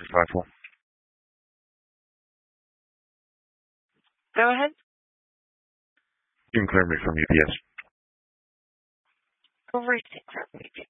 5-4. Go ahead. You can clear me from UPS. Over 6.